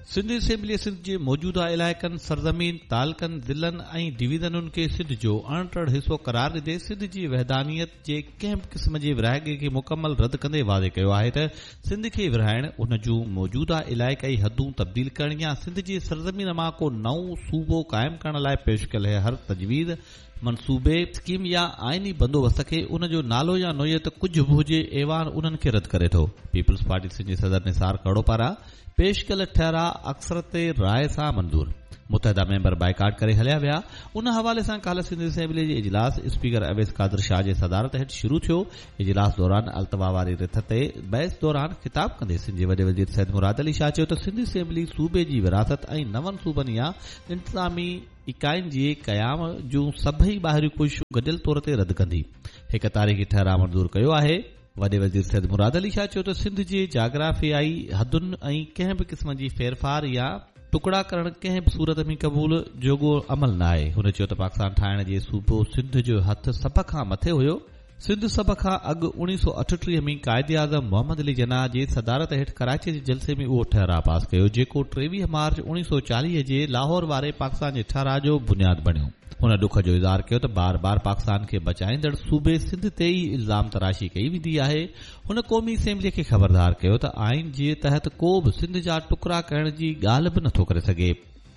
Sindh assembly Sindh जे मौजूदा इलाइक़नि सरज़मीन तालकनि ज़िलनि ऐं डिवीज़नुनि खे सिंध जो अणटड़ हिसो करार ॾींदे सिंध जी वहदानियत जे कंहिं बि क़िस्म जे विरहाङे खे मुकमल रद्द कंदे वाज़े कयो आहे त सिंध खे विरहाइण उन जूं मौजूदा इलाइक़ाई हदूं तब्दील करण या सिंध जी सरज़मीन मां को नओं सूबो क़ाइमु करण लाइ पेश कयल हर तजवीज़ मनसूबे स्कीम या आइनी बंदोबस्त खे उन जो नालो या नोयत कुझु बि हुजे ऐवान उन्हनि खे रद्द करे थो। पीपल्स पार्टी सिंध जे सदर निसार कड़ो पारां पेश कयल ठहरा अक्सरत राय सां मंज़ूर मुतहदा मेंबर बाइकाट करे हलिया विया। उन हवाले सां काल्ह सिंध असेंबली जे इजलास स्पीकर अवैस कादिर शाह जे सदारत हेठि शुरू थियो। इजलास दौरान अल्तवा वारी रिथ ते बहस दौरान ख़िताब कंदे सिंध जे वॾे वज़ीर सैयद मुराद अली शाह चयो त सिंध असेंबली सूबे जी विरासत ऐं नवनि सूबनि या इंतज़ामी इकाइनि जे क़याम जूं सभई ॿाहिरियूं कोशिशूं गॾियल तौर ते रद्द कंदी। हिक तारीख़ी ठहरा मंज़ूर कयो आहे। वॾे वज़ीर सैयद मुराद अली शाह चयो त सिंध जे जाग्राफियाई हदुनि ऐं कंहिं बि क़िस्म जी फेरफार या टुकड़ा करण कंहिं बि सूरत में क़बूल जोॻो अमल न आहे। हुन चयो त पाकिस्तान ठाहिण जे सूबो सिंध जो हथ सभ खां मथे हुयो। सिंध सभ खां अॻु 1938 में क़ाइद आज़म मोहम्मद अली जनाह जे सदारत हेठि कराची जे जलसे में उहो ठहरा पास कयो जेको 23 मार्च 1940 जे लाहौर वारे पाकिस्तान जे ठहरा जो बुनियाद बणियो। हुन ॾुख जो इज़हार कयो त बार बार पाकिस्तान खे बचाईंदड़ सूबे सिंध ते ई इल्ज़ाम तराशी कई वेंदी आहे। हुन क़ौमी असेंबलीअ खे ख़बरदार कयो त आइन जे तहत को बि सिंध जा टुकड़ा करण जी ॻाल्हि बि नथो करे सघे।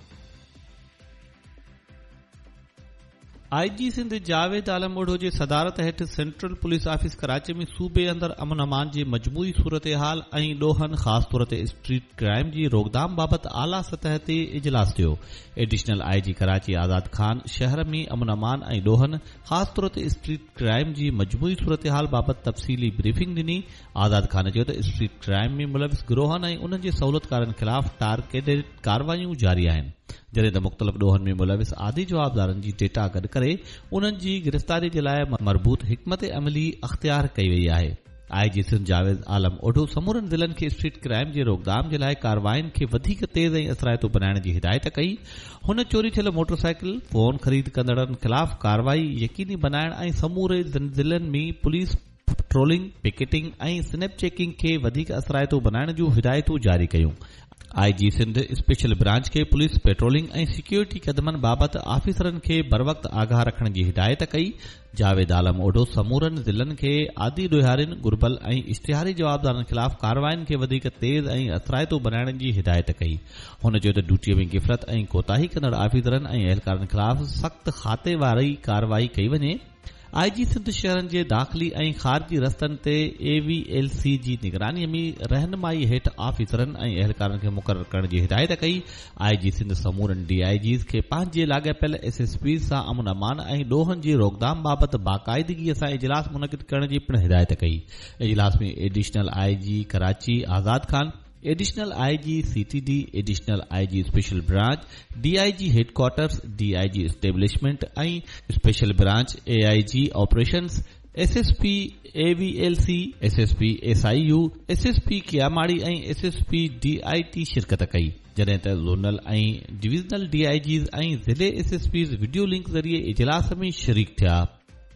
आईजी सिंध जावेद आलम ओढो जे सदारत हेठि सेंट्रल पुलिस ऑफिस कराची में सूबे अंदर अमन अमान जी मजमूई सूरतहाल ऐं ॾोहनि ख़ासि तौर ते स्ट्रीट क्राइम जी रोकथाम बाबति आला सतह ते इजलास थियो। एडिशनल आईजी कराची आज़ाद खान शहर में अमन अमान ऐं ॾोहनि ख़ासि तौर ते स्ट्रीट क्राइम जी मजमूई सूरतहाल बाबति तफ़सीली ब्रीफिंग ॾिनी। आज़ाद खान चयो त स्ट्रीट क्राइम में मुलविस गिरोहनि ऐं उन्हनि जे सहूलियतकारनि ख़िलाफ़ टारगेटेड कार्रवायूं जारी आहिनि जॾहिं त मुख़्तलिफ़ ॾोहनि में मुलविस आदि जवाबदारनि जी डेटा गॾु करे उन्हनि जी गिरफ़्तारी जे लाइ मरबूत हिकमत अमली अख़्तियार कई वई आहे। आईजी सिंध जावेद आलम ओढो समूरनि ज़िलनि खे स्ट्रीट क्राइम जे रोकथाम जे लाइ कार्रवाइनि खे वधीक तेज़ ऐं असराइतो बनाइण जी हिदायत कई। हुन चोरी थियल मोटरसाइकिल फोन ख़रीद कंदड़नि ख़िलाफ़ कार्रवाई यकीनी बनाइण ऐं समूरे ज़िलनि में पुलिस पेट्रोलिंग पिकेटिंग ऐं स्नैप चेकिंग खे वधीक असराइतो बनाइण जूं हिदायतूं जारी कयूं। आईजी सिंध स्पेशल ब्रांच खे पुलिस पेट्रोलिंग ऐं सिक्योरिटी कदमनि बाबति आफ़ीसरनि खे बर वक़्त आगाह रखण जी हिदायत कई। जावेद आलम ओढो समूरनि ज़िलनि खे आदि ॾोहारियुनि घुर्बल ऐं इश्तिहारी जवाबदारनि ख़िलाफ़ कार्रवाइनि खे वधीक तेज़ ऐं असराइतो बनाइण जी हिदायत कई। हुन चयो त ड्यूटीअ में गिफ़रत ऐं कोताही कंदड़ आफ़ीसरनि ऐं अहलकारनि ख़िलाफ़ सख़्त खाते वारी कार्रवाई कई वञे। आईजी सिंध शहरनि जे दाख़िली ऐं ख़ारिजी रस्तनि ते AVLC जी निगरानीअ में रहनुमाई हेठि आफ़ीसरनि ऐं अहलकारनि खे मुक़ररु करण जी हिदायत कई। आईजी सिंध समूरनि DIGs खे पंहिंजे लाॻापियल SSPs सां अमन अमान ऐं ॾोहनि जी रोकथाम बाबति बाक़ाइदगीअ सां इजलास मुनक़िद करण जी पिणु हिदायत कई। इजलास में एडिशनल IG कराची आज़ाद Khan, additional IG CTD, additional IG special branch, DIG headquarters, DIG establishment ऐं special branch AIG operations, SSP AVLC, SSP SIU, SSP कियामाड़ी ऐं SSP DIT शिरकत कई जॾहिं त ज़ोनल ऐं डिविज़नल DIGs ऐं ज़िले SSPs वीडियो लिंक ज़रिए इजलास में शरीक थिया।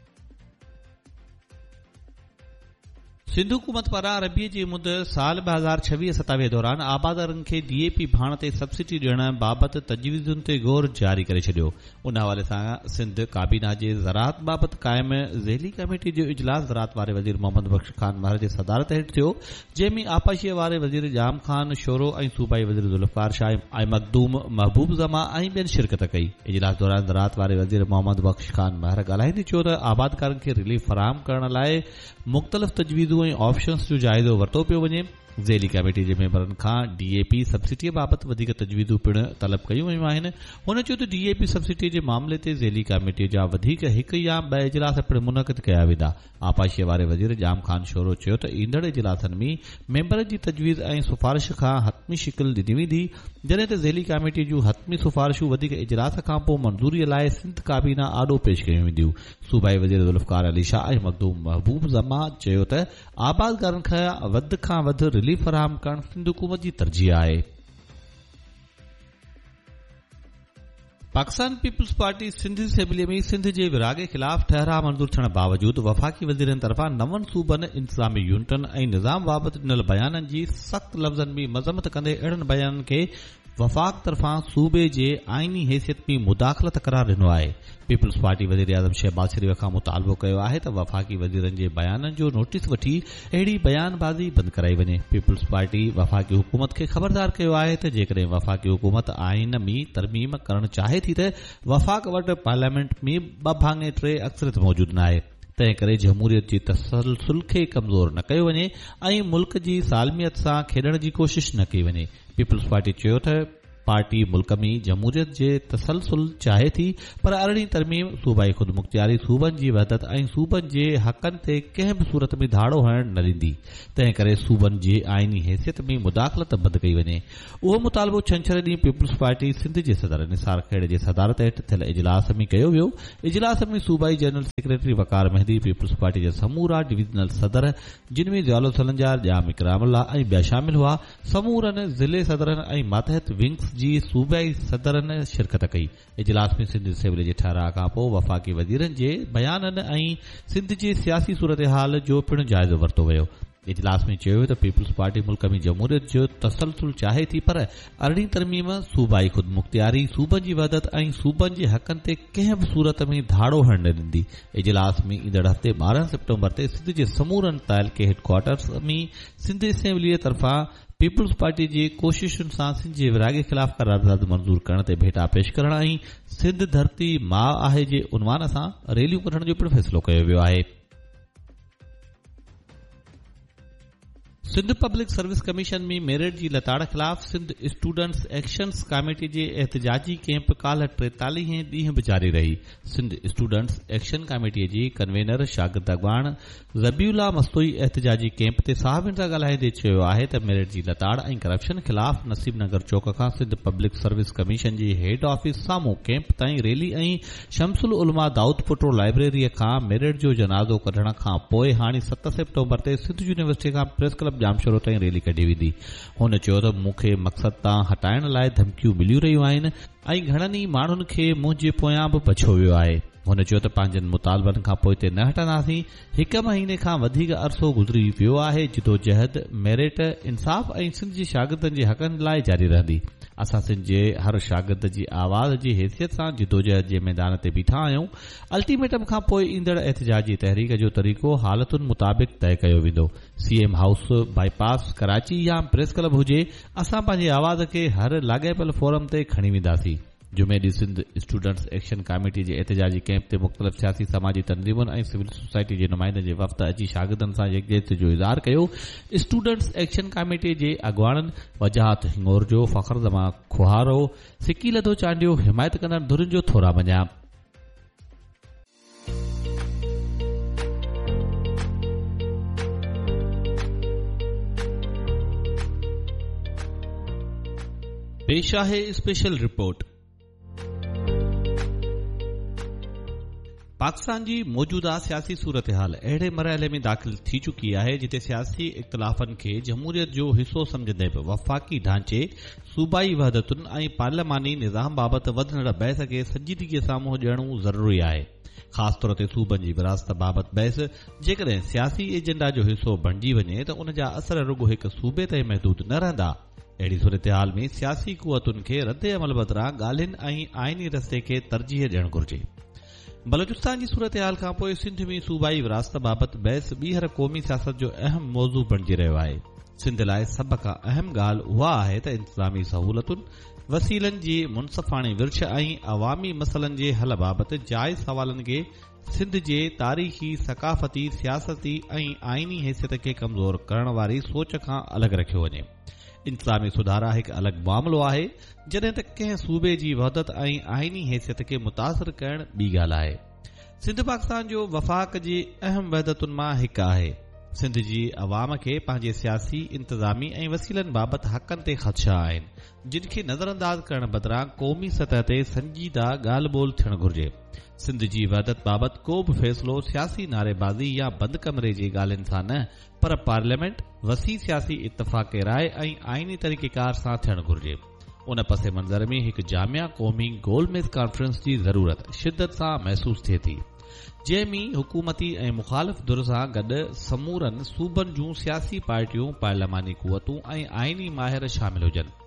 सिंध हुकूमत पारां रबीअ जी मुदत साल 2026-27 दौरान आबादारनि खे DAP भाण ते सब्सिडी ॾियण बाबति तजवीज़ुनि ते गौर जारी करे छॾियो। उन हवाले सां सिंध काबीना जे ज़राअत बाबति क़ाइम ज़ेली कमेटी जो इजलास ज़राअत वारे वज़ीर मोहम्मद बख्श खान महर जे सदारत हेठि थियो जंहिं में आपाशीअ वारे वज़ीर जाम खान शोरो ऐं सूबाई वज़ीर ज़ुल्फ़कार शाह ऐं मखदूम महबूब ज़मा ऐं ॿियनि शिरकत कई। इजलास दौरान ज़राअत वारे वज़ीर मोहम्मद बख्श खान महर ॻाल्हाईंदे चयो त आबादकारनि खे रिलीफ फराहम करण लाइ मुख़्तलिफ़ तजवीज़ूं ऐं ऑप्शन्स जो जाइज़ो वरितो पियो वञे। ज़ेली कमेटी जे मेंबरनि खां DAP सब्सिडीअ बाबति वधीक तजवीज़ूं पिणु तलब कयूं वयूं आहिनि। हुन चयो त DAP सब्सिडी जे मामले ते ज़ेली कमेटी जा वधीक हिक या ॿ इजलास पिणु मुनक़िद कया वेंदा। आपाशीअ वारे वज़ीर जाम खान शोरो चयो त ईंदड़ इजलासनि में मेंबरनि जी तजवीज़ ऐं सिफ़ारिश खां हतमी शिकिल ॾिनी वेंदी जॾहिं त ज़ेली कमेटी जूं हतमी सिफ़ारिशूं वधीक इजलास खां पोइ मंज़ूरीअ लाइ सिंध काबीना आॾो पेश कयूं वेंदियूं। सूबाई वज़ीर ज़ुल्फ़कार अली शाह ऐं मखदूम महबूब ज़मा चयो त आबादकारनि खां वधि रिलीफ फराहम करण सिंध हुकूमत जी तरजीह आहे। पाकिस्तान पीपल्स पार्टी सिंध असेंबलीअ में सिंध जे विरागे ख़िलाफ़ ठहरा मंज़ूर थियण बावजूदि वफ़ाक़ी वज़ीरनि तरफ़ां 9 सूबनि इंतज़ामी यूनिटनि ऐं निज़ाम बाबति ॾिनल बयाननि जी सख़्त लफ़्ज़नि में मज़म्मत कंदे अहिड़नि बयाननि खे वफ़ाक़ तरफ़ां सूबे जे आईनी हैसियत में मुदाख़लत करार ॾिनो आहे। पीपल्स पार्टी वज़ीर आज़म शहबाज शरीफ़ खां मुतालबो कयो आहे त वफ़ाक़ी वज़ीरनि जे बयाननि जो नोटिस वठी अहिड़ी बयानबाज़ी बंदि कराई वञे। पीपल्स पार्टी वफ़ाक़ी हुकूमत खे ख़बरदार कयो आहे त जेकॾहिं वफ़ाक़ी हुकूमत आइन में तरमीम करणु चाहे थी त वफ़ाक़ वटि पार्लियामेंट में 2/3 अक्सरियत मौजूदु न आहे। तंहिं करे जमहूरियत जी तसलसुल खे कमज़ोर न कयो वञे ऐं मुल्क जी सालमियत सां खेॾण जी कोशिश न कई वञे। पीपल्स पार्टी चयो त पार्टी मुल्क में जमहूरियत जे तसलसुल चाहे थी, पर अरिड़हीं तरमीम सूबाई ख़ुदमुख्तियारी सूबनि जी वहदत ऐं सूबनि जे हक़नि ते कंहिं बि सूरत में धाड़ो हणण न ॾींदी। तंहिं करे सूबनि जे आईनी हैसियत में मुदाख़लत बंदि कई वञे। उहो मुतालबो छंछर ॾींहुं पीपल्स पार्टी सिंध जे सदर निसार खेड़ जे सदारत हेठि थियल इजलास में कयो वियो। इजलास में सूबाई जनरल सेक्रेटरी वकार मेहदी, पीपल्स पार्टी जा समूरा डिवीज़नल सदर जिन में ज़ियाउल सलंजार, जाम इकरामुल्लाह ऐं ॿिया शामिल हुआ, समूरनि ज़िले सदरनि ऐं मातहत विंग्स जी सूबाई सदरनि शिरकत कई। इजलास में सिंध असेंबली जे ठाराह खां पोइ वफ़ाक़ी वज़ीरनि जे बयाननि ऐं सिंध जे सियासी सूरतहाल जो पिणु जाइज़ो वरितो वियो। इजलास में चयो त पीपल्स पार्टी मुल्क में जमहूरियत जो तसलसुल चाहे थी, पर अरिड़हीं तरमीम सूबाई ख़ुदमुख्तियारी सूबनि जी वहदत ऐं सूबनि जे हक़नि ते कंहिं बि सूरत में धाड़ो हणण न ॾींदी। इजलास में ईंदड़ हफ़्ते 12 सितंबर ते सिंध जे समूरनि ताइलके हेडक्वार्टर्स में सिंध असेंबलीअ तरफ़ां पीपल्स पार्टी जी कोशिशुनि सां सिंध जे विरागे ख़िलाफ़ करारदाद मंज़ूर करण ते भेटा पेश करण ऐं सिंध धरती माउ आहे जे उनवान सां रैलियूं कढण जो पिणु फ़ैसिलो कयो वियो आहे। सिंध पब्लिक सर्विस कमीशन में मेरिट जी लताड़ ख़िलाफ़ सिंध स्टूडेंट्स एक्शन्स कमेटी जे एहतजाजी कैंप काल्ह 43 ॾींहं बि जारी रही। सिंध स्टूडेंट्स एक्शन कमेटीअ जी कन्वेनर शागिर्द अॻवान ज़बीउल्लाह मस्तोई एहतजाजी कैंप ते साहबनि सां ॻाल्हाईंदे चयो आहे त मेरिट जी लताड़ ऐं करप्शन ख़िलाफ़ नसीबनगर चौक खां सिंध पब्लिक सर्विस कमीशन जी हेड ऑफिस साम्हूं कैंप ताईं रैली ऐं शमसुल उलमा दाऊद पुटो लाइब्रेरीअ खां मेरिट जो जनाज़ो कढण खां पोइ हाणे 7 सितंबर ते सिंध यूनिवर्सिटी खां प्रेस क्लब जामशोरो ताईं रैली कढी वेंदी। हुन चयो त मूंखे मक़सद तां हटाइण लाइ धमकियूं मिलियूं रहियूं आहिनि ऐं घणनि ई माण्हुनि खे मुंहिंजे पोयां बि बछो वियो आहे। हुन चयो त पंहिंजनि मुतालबनि खां पोइ ते न हटंदासीं। 1 महीने खां वधीक अरसो गुज़री वियो आहे। जिदोजहद मेरिट इंसाफ़ ऐं सिंध जे शागिर्दनि जे हक़नि लाइ जारी रहंदी। असां सिंध जे हर शागिर्द जी आवाज़ जी हैसियत सां जिदोजहद जे मैदान ते बीठा आहियूं। अल्टीमेटम खां पोइ ईंदड़ एहतजाजी तहरीक जो तरीक़ो हालतुनि मुताबिक़ तय कयो वेंदो। सीएम हाउस, बाईपास, कराची या प्रेस क्लब हुजे, असां पंहिंजी आवाज़ खे हर लाॻापियल फोरम ते खणी वेंदासीं। जुमे ॾींहुं सिंध स्टूडेंट्स एक्शन कमेटी जे एहतजाजी कैंप ते मुख़्तलिफ़ सियासी समाजी तंज़ीमुनि ऐं सिविल सोसाइटी जे नुमाइंदनि जे वफ़द अची शागिर्दनि सां यकजहती जो इज़हार कयो। स्टूडेंट्स एक्शन कमेटी जे अॻवाननि वजाहत हिंगोर जो, फ़खर ज़मा खुहारो, सिकी लधो चांडियो, हिमायत कंदड़ धुरियुनि जो थोरा मञिया। पेश आहे स्पेशल रिपोर्ट। पाकिस्तान जी मौजूदा सियासी सूरतहाल अहिड़े मरहले में दाख़िल थी चुकी आहे जिते सियासी इख़्तिलाफ़नि खे जमहूरियत जो हिसो समझंदे बि वफ़ाक़ी ढांचे, सूबाई वहदतुनि ऐं पार्लियामानी निज़ाम बाबति वधंदड़ बहस खे संजीदगीअ साम्हूं ॾियणो ज़रूरी आहे। ख़ासि तौर ते सूबनि जी विरासत बाबति बहस जेकॾहिं सियासी एजेंडा जो हिसो बणिजी वञे त उन जा असर रुॻो हिकु सूबे ताईं महदूद न रहंदा। अहिड़ी सूरतहाल में सियासी कुवतुनि खे रद्द अमल बदिरां ॻाल्हियुनि ऐं आइनी रस्ते खे तरजीह ॾियणु घुर्जे। बलोचिस्तान जी सूरतहाल खां पोइ सिंध में सूबाई विरासत बाबति बहस ॿीहर क़ौमी सियासत जो अहम मौज़ू बणिजी रहियो आहे। सिंध लाइ सभ खां अहम ॻाल्हि उहा आहे त इंतज़ामी सहूलतुनि, वसीलनि जी मुनसफ़ाणी विर्छ ऐं अवामी मसइलनि जे हल बाबति जाइज़ सवालनि खे सिंध जे तारीख़ी, सक़ाफ़ती, सियासती ऐं आइनी हैसियत खे कमज़ोर करण वारी सोच खां अलॻि रखियो वञे। इंतज़ामी सुधारा हिकु अलॻि मामिलो आहे, जॾहिं त कंहिं सूबे जी वहदत ऐं आइनी हैसियत खे मुतासिर करणु ॿी ॻाल्हि आहे। सिंध पाकिस्तान जो वफ़ाक़ जी अहम वहदतुनि मां हिकु आहे। सिंध जी अवाम खे पंहिंजे सियासी, इंतज़ामी ऐं वसीलनि बाबति हक़नि ते ख़दशा आहिनि, जिन खे नज़रअंदाज़ करण बदिरां क़ौमी सतह ते संजीदा ॻाल्हि ॿोल थियणु घुर्जे। सिंध जी वहदत बाबति को बि फ़ैसिलो सियासी नारेबाज़ी या बंदि कमरे जी ॻाल्हियुनि सां न, पर पार्लियामेंट, वसी सियासी इत्तफ़ाक़ राय ऐं आइनी तरीक़ेकार सां थियणु घुर्जे। उन पसे मंज़र में हिकु जामिया क़ौमी गोलमेज़ कॉन्फ्रेंस जी ज़रूरत शिदत सां महसूस थिए थी, जंहिंमें हुकूमती ऐं मुख़ालिफ़ धुर सां गॾु समूरनि सूबनि जूं सियासी पार्टियूं, पार्लियामानी कुवतूं ऐं आइनी माहिर शामिल हुजनि।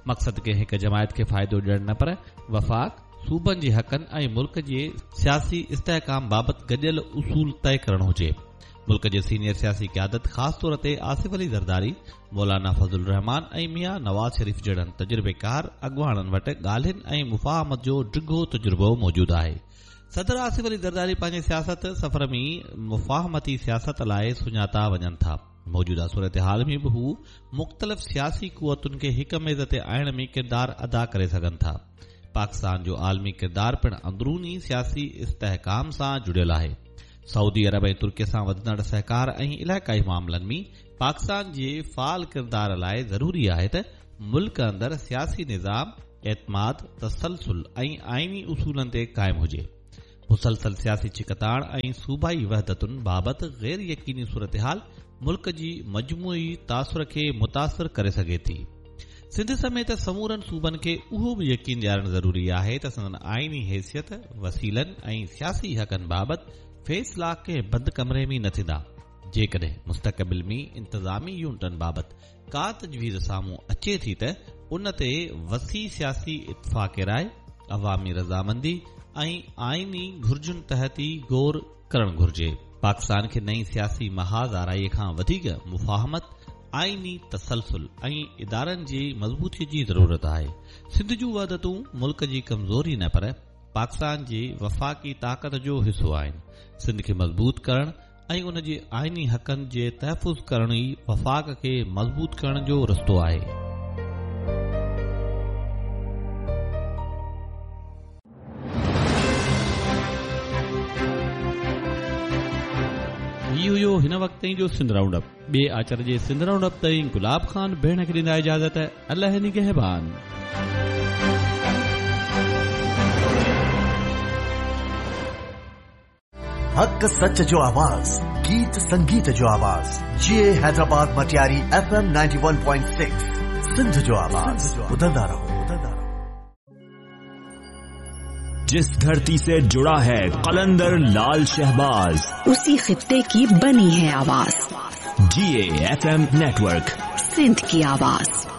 मक़सद के हिक जमायत खे फ़ाइदो ॾियण न पर वफ़ाक़ सूबनि जे हक़नि ऐं मुल्क जे सियासी इस्तेहकाम बाबति गॾियल उसूल तय करणु हुजे। मुल्क जे सीनियर सियासी क़यादत ख़ासि तौर ते आसिफ अली ज़रदारी, मौलाना फज़लुर रहमान ऐं मियां नवाज़ शरीफ़ जहिड़नि तजुर्बेकार अॻुवाणनि वटि ॻाल्हियुनि ऐं मुफ़ाहमत जो डिघो तजुर्बो मौजूदु आहे। सदर आसिफ अली ज़रदारी पंहिंजे सियासत सफ़र में मुफ़ाहमती सियासत लाइ सुञाता वञनि था। मौजूदा सूरत हाल में बि हू मुख़्तलिफ़ सियासी क़ुवतुनि खे हिक मेज़ ते आणण में किरदार अदा करे सघनि था। पाकिस्तान जो आलमी किरदार पिणु अंदरूनी सियासी इस्तेहकाम सां जुड़ियल आहे। सऊदी अरब ऐं तुर्की सां वधंदड़ सहकार ऐं इलाइक़ाई मामलनि में पाकिस्तान जे फ़ाल किरदार लाइ ज़रूरी आहे त मुल्क अंदर सियासी निज़ाम एतमाद, तसलसल ऐं आईनी उसूलनि ते क़ाइमु हुजे। मुसलसल सियासी चिकताण ऐं सूबाई वहदतुनि बाबति गैर यकीनी सूरतहाल मुल्क जी मजमूई तासुर खे मुतासिर करे सघे थी। सिंध समेत समूरनि सूबनि खे उहो बि यकीन ॾियारणु ज़रूरी आहे त संदन आईनी हैसियत, वसीलनि ऐं सियासी हक़नि बाबति फ़ैसिला कंहिं बंदि कमरे में न थींदा। जेकॾहिं मुस्तक़बिल में इंतज़ामी यूनिटनि बाबति का तजवीज़ साम्हूं अचे थी त उन ते वसी सियासी इत्फ़ाक़ राय, अवामी रज़ामंदी ऐं आईनी घुर्जुनि तहत ई गौर करणु घुर्जे। पाकिस्तान खे नई सियासी महाज़ आराईअ खां वधीक मुफ़ाहमत, आईनी तसलसल ऐं इदारनि जी मज़बूतीअ जी ज़रूरत आहे। सिंध जूं वहदतूं मुल्क जी कमज़ोरी न पर पाकिस्तान जे वफ़ाक़ी ताक़त जो हिसो आहिनि। सिंध खे मज़बूत करणु ऐं उन जे आईनी हक़नि जे तहफ़ुज़ करण ई वफ़ाक़ खे मज़बूत करण जो रस्तो आहे। इहो हिन वक़्त जो सिंध राउंड अप। ॿिए आचर जे सिंध राउंड अप ताईं गुलाब खान भेण खे ॾींदा इजाज़त। अल्लाह निगहबान। हक सच जो आवाज, गीत संगीत जो आवाज, ये हैदराबाद मटियारी FM 91.6 सिंध जो आवाज। ॿुधंदा रहो। जिस धरती से जुड़ा है कलंदर लाल शहबाज, उसी खित्ते की बनी है आवाज। GA FM नेटवर्क, सिंध की आवाज।